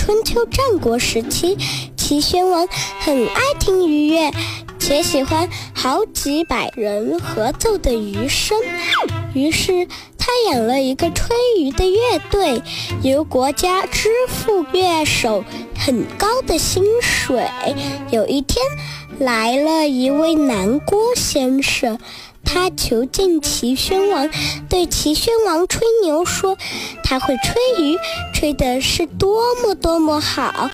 春秋战国时期，齐宣王很爱听鱼乐，且喜欢好几百人合奏的鱼声，于是他养了一个吹鱼的乐队，由国家支付乐手很高的薪水。有一天来了一位南郭先生，他求见齐宣王，对齐宣王吹牛说他会吹鱼，吹的是多么多么好，